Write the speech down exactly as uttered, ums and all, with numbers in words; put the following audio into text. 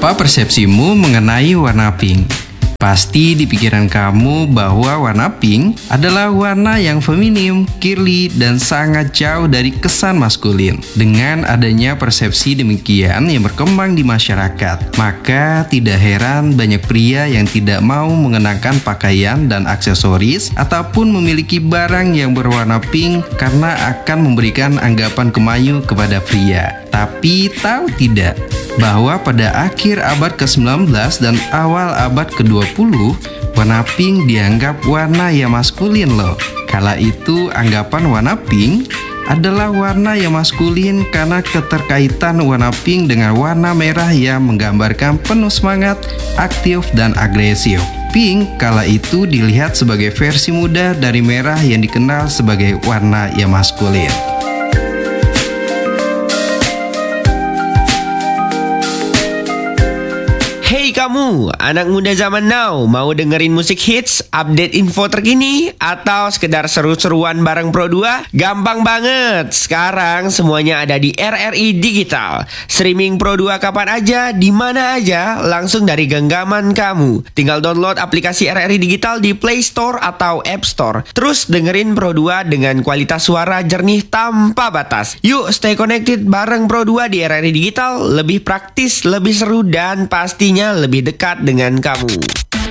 Apa persepsimu mengenai warna pink? Pasti di pikiran kamu bahwa warna pink adalah warna yang feminim, girly, dan sangat jauh dari kesan maskulin. Dengan adanya persepsi demikian yang berkembang di masyarakat, maka tidak heran banyak pria yang tidak mau mengenakan pakaian dan aksesoris ataupun memiliki barang yang berwarna pink karena akan memberikan anggapan kemayu kepada pria. Tapi tahu tidak bahwa pada akhir abad ke sembilan belas dan awal abad ke dua puluh, warna pink dianggap warna yang maskulin loh. Kala itu anggapan warna pink adalah warna yang maskulin karena keterkaitan warna pink dengan warna merah yang menggambarkan penuh semangat, aktif, dan agresif. Pink kala itu dilihat sebagai versi muda dari merah yang dikenal sebagai warna yang maskulin. Hey kamu, anak muda zaman now, mau dengerin musik hits, update info terkini, atau sekedar seru-seruan bareng Pro dua? Gampang banget, sekarang semuanya ada di R R I Digital. Streaming Pro dua kapan aja, di mana aja, langsung dari genggaman kamu. Tinggal download aplikasi R R I Digital di Play Store atau App Store. Terus dengerin Pro dua dengan kualitas suara jernih tanpa batas. Yuk stay connected bareng Pro dua di R R I Digital, lebih praktis, lebih seru, dan pastinya lebih dekat dengan kamu.